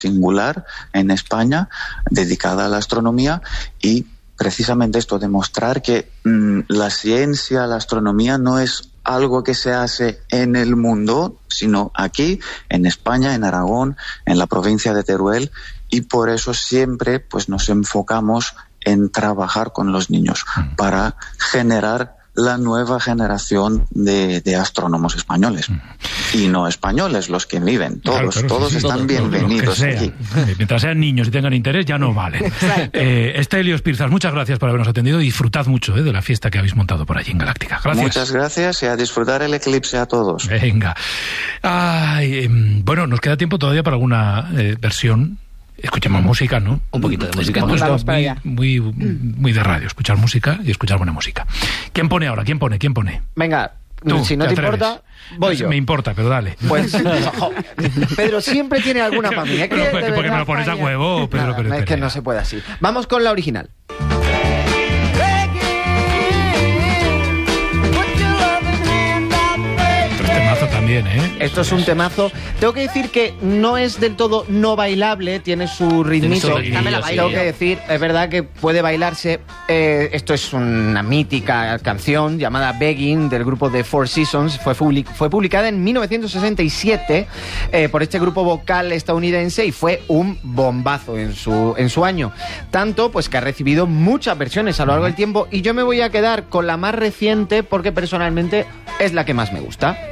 singular en España dedicada a la astronomía y precisamente esto, demostrar que la ciencia, la astronomía no es algo que se hace en el mundo, sino aquí, en España, en Aragón, en la provincia de Teruel, y por eso siempre pues nos enfocamos en trabajar con los niños para generar la nueva generación de astrónomos españoles. Y no españoles, los que viven, todos, claro, todos están bienvenidos aquí. Mientras sean niños y tengan interés, ya no vale. Stelios Pirzas, muchas gracias por habernos atendido y disfrutad mucho de la fiesta que habéis montado por allí en Galáctica. Gracias. Muchas gracias y a disfrutar el eclipse a todos. Venga. Bueno, nos queda tiempo todavía para alguna versión. Escuchemos música, ¿no? Un poquito de música. Muy de radio, escuchar música y escuchar buena música. ¿Quién pone ahora? ¿Quién pone? Venga, tú, si no te importa, voy yo. Me importa, pero dale. Pues, Pedro siempre tiene alguna para mí. ¿Por qué me lo pones a huevo, Pedro? No, es que no se puede así. Vamos con la original. También, Esto es un temazo. Tengo que decir que no es del todo no bailable, tiene su ritmito. Tengo que decir, es verdad que puede bailarse. Esto es una mítica canción llamada Begging del grupo The Four Seasons. Fue publicada en 1967 por este grupo vocal estadounidense y fue un bombazo en su año. Tanto pues que ha recibido muchas versiones a lo largo del tiempo y yo me voy a quedar con la más reciente porque personalmente es la que más me gusta.